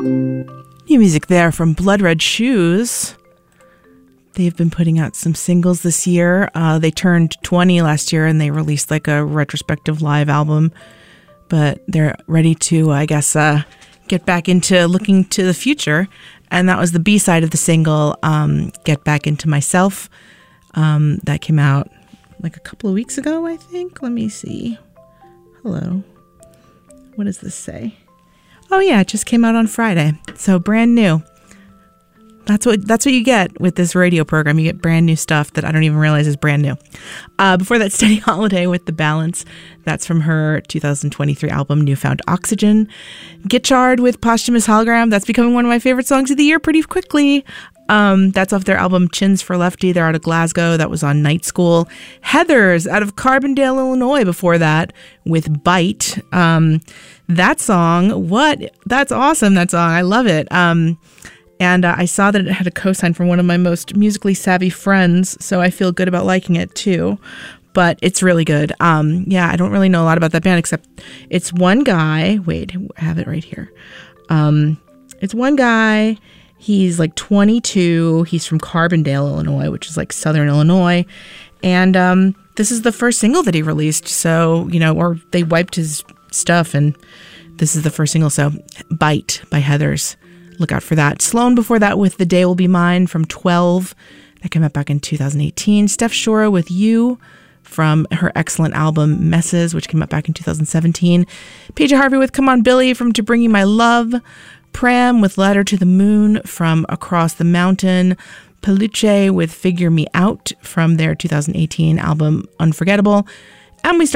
New music there from Blood Red Shoes. They've been putting out some singles this year. They turned 20 last year and they released like a retrospective live album. But they're ready to, I guess, get back into looking to the future. And that was the B-side of the single, Get Back Into Myself. That came out like a couple of weeks ago, I think. Let me see. Hello. What does this say? Oh yeah, it just came out on Friday. So brand new. That's what you get with this radio program. You get brand new stuff that I don't even realize is brand new. Before that, Steady Holiday with The Balance. That's from her 2023 album, Newfound Oxygen. Gitchard with Posthumous Hologram. That's becoming one of my favorite songs of the year pretty quickly. That's off their album Chins for Lefty. They're out of Glasgow. That was on Night School. Heathers out of Carbondale, Illinois before that with Bite. That song, that's awesome, that song. I love it. And I saw that it had a cosign from one of my most musically savvy friends, so I feel good about liking it too. But it's really good. Yeah, I don't really know a lot about that band except it's one guy. Wait, I have it right here. It's one guy. He's like 22. He's from Carbondale, Illinois, which is like southern Illinois. And this is the first single that he released. So, or they wiped his stuff and this is the first single. So Bite by Heathers. Look out for that. Sloan before that with The Day Will Be Mine from 12. That came out back in 2018. Steph Shura with You from her excellent album Messes, which came out back in 2017. Paige Harvey with Come On Billy from To Bring You My Love. Pram with Ladder to the Moon from Across the Mountain. Peluche with Figure Me Out from their 2018 album Unforgettable. And we start